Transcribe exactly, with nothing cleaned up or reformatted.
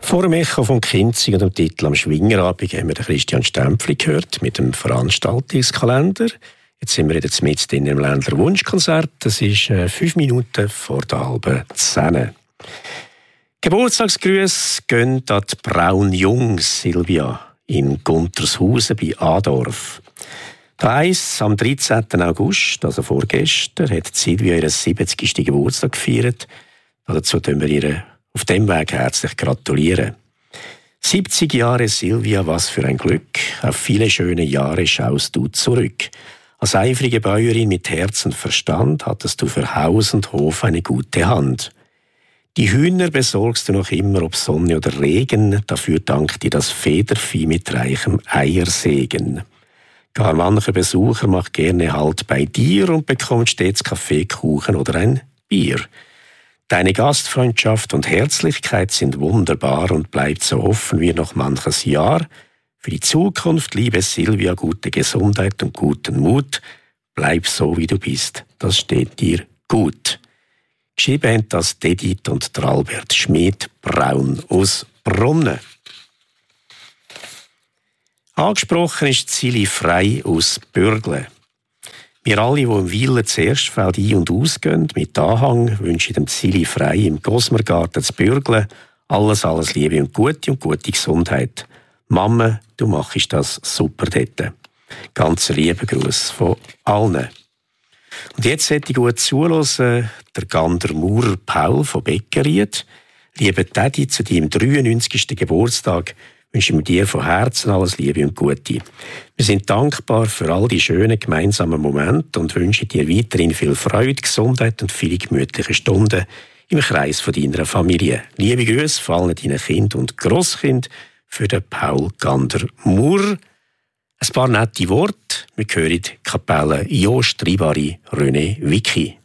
Vor dem Echo von Kinzig und dem Titel «Am Schwingerabend» haben wir den Christian Stempfli gehört mit dem Veranstaltungskalender. Jetzt sind wir jetzt mit in dem Ländler Wunschkonzert. Das ist äh, fünf Minuten vor der halben zehn. Geburtstagsgrüße gehen an die Braun-Jung Silvia in Guntershausen bei Adorf. Da heisst, am dreizehnten August, also vorgestern, hat Silvia ihren siebzigsten Geburtstag gefeiert. Dazu tun wir ihr auf dem Weg herzlich gratulieren. siebzig Jahre Silvia, was für ein Glück. Auf viele schöne Jahre schaust du zurück. Als eifrige Bäuerin mit Herz und Verstand hattest du für Haus und Hof eine gute Hand. Die Hühner besorgst du noch immer, ob Sonne oder Regen, dafür dankt dir das Federvieh mit reichem Eiersegen. Gar mancher Besucher macht gerne Halt bei dir und bekommt stets Kaffee, Kuchen oder ein Bier. Deine Gastfreundschaft und Herzlichkeit sind wunderbar und bleibt so hoffen wir noch manches Jahr. Für die Zukunft, liebe Silvia, gute Gesundheit und guten Mut. Bleib so, wie du bist. Das steht dir gut. Geschrieben haben das Edith und Albert Schmid Braun aus Brunnen. Angesprochen ist Zili Frei aus Bürgle. Wir alle, die im Weiler zuerst Feld ein- und ausgehen, mit Anhang, wünschen dem Zili Frei im Gosmergarten zu Bürgle alles, alles Liebe und Gute und gute Gesundheit. Mama, du machst das super dort. Ganz lieben Gruß von allen. Und jetzt hätte ich gut zuhören, der Gander Maurer Paul von Beckeried. Lieber Teddy, zu deinem dreiundneunzigsten Geburtstag wünschen wir dir von Herzen alles Liebe und Gute. Wir sind dankbar für all die schönen gemeinsamen Momente und wünschen dir weiterhin viel Freude, Gesundheit und viele gemütliche Stunden im Kreis von deiner Familie. Liebe Grüße von allen deinen Kindern und Grosskind für den Paul Gander Maurer. Ein paar nette Worte. Wir hören die Kapelle Jost Ribari René Vicky.